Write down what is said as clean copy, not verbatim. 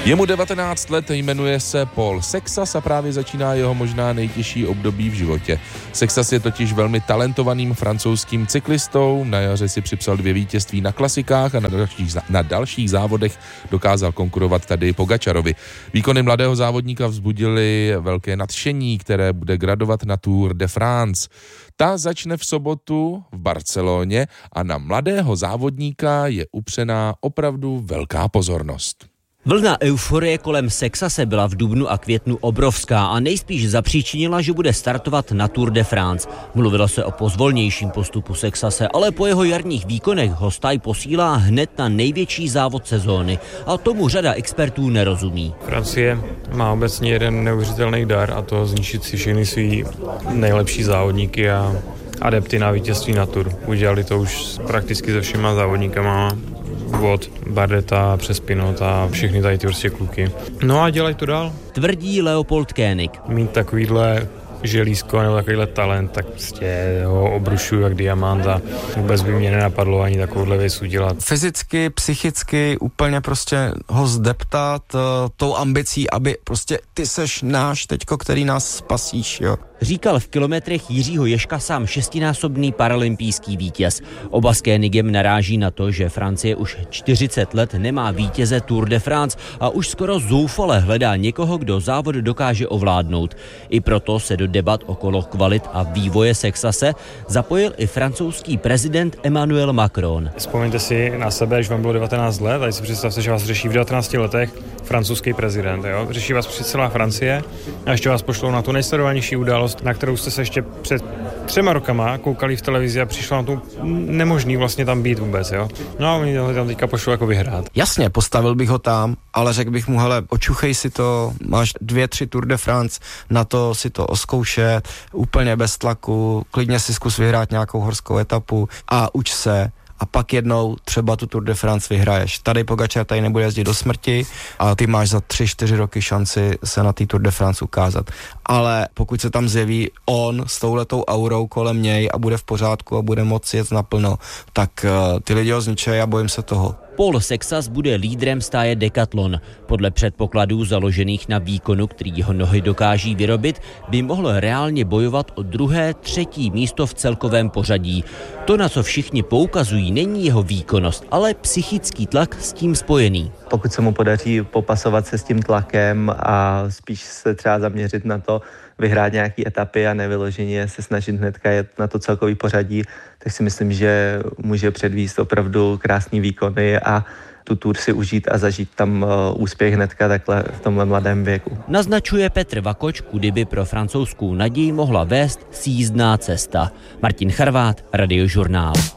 Je mu 19 let, jmenuje se Paul Sexas a právě začíná jeho možná nejtěžší období v životě. Sexas je totiž velmi talentovaným francouzským cyklistou, na jaře si připsal 2 vítězství na klasikách a na dalších závodech dokázal konkurovat tady Pogačarovi. Výkony mladého závodníka vzbudily velké nadšení, které bude gradovat na Tour de France. Ta začne v sobotu v Barceloně a na mladého závodníka je upřená opravdu velká pozornost. Vlna euforie kolem Sexase byla v dubnu a květnu obrovská a nejspíš zapříčinila, že bude startovat na Tour de France. Mluvilo se o pozvolnějším postupu Sexase, ale po jeho jarních výkonech ho Sky posílá hned na největší závod sezóny a tomu řada expertů nerozumí. Francie má obecně jeden neuvěřitelný dar a to zničit si všechny svý nejlepší závodníky a adepty na vítězství na Tour. Udělali to už prakticky se všema závodníkama od Bardeta přes Pinot a všechny tady ty prostě kluky. No a dělají to dál. Tvrdí Leopold Koenig. Mít takovýhle želízko nebo takovýhle talent, tak prostě ho obrušuju jak diamant a vůbec by mě nenapadlo ani takovouhle věc udělat. Fyzicky, psychicky úplně prostě ho zdeptat tou ambicí, aby prostě ty seš náš teďko, který nás spasíš, jo. Říkal v kilometrech Jiřího Ježka sám 6násobný paralympijský vítěz. Oba s Koenigem naráží na to, že Francie už 40 let nemá vítěze Tour de France a už skoro zoufale hledá někoho, kdo závod dokáže ovládnout. I proto se do debat okolo kvalit a vývoje Sexase zapojil i francouzský prezident Emmanuel Macron. Vzpomeňte si na sebe, když vám bylo 19 let, a si představte, že vás řeší v 19 letech francouzský prezident. Jo? Řeší vás před celá Francie a ještě vás pošlou na tu nejsledovanější událost, na kterou jste se ještě před 3 rokama koukali v televizi a přišlo na to nemožný vlastně tam být vůbec. Jo? No a oni tam teďka pošlou jako vyhrát. Jasně, postavil bych ho tam, ale řekl bych mu, hele, očuchej si to, máš 2-3 Tour de France, na to si to oskoušet, úplně bez tlaku, klidně si zkus vyhrát nějakou horskou etapu a uč se. A pak jednou třeba tu Tour de France vyhraješ. Tady Pogačar tady nebude jezdit do smrti a ty máš za 3-4 roky šanci se na té Tour de France ukázat. Ale pokud se tam zjeví on s touhletou aurou kolem něj a bude v pořádku a bude moci jet naplno, tak ty lidi ho zničejí a bojím se toho. Paul Sexas bude lídrem stáje Decathlon. Podle předpokladů založených na výkonu, který jeho nohy dokáží vyrobit, by mohl reálně bojovat o 2., 3. místo v celkovém pořadí. To, na co všichni poukazují, není jeho výkonnost, ale psychický tlak s tím spojený. Pokud se mu podaří popasovat se s tím tlakem a spíš se třeba zaměřit na to, vyhrát nějaký etapy a nevyloženě se snažit hnedka jet na to celkový pořadí, tak si myslím, že může předvést opravdu krásný výkony a tu Tour si užít a zažít tam úspěch hnedka takhle v tomhle mladém věku. Naznačuje Petr Vakoč, kudy by pro francouzskou naději mohla vést sjízdná cesta. Martin Charvát, Radiožurnál.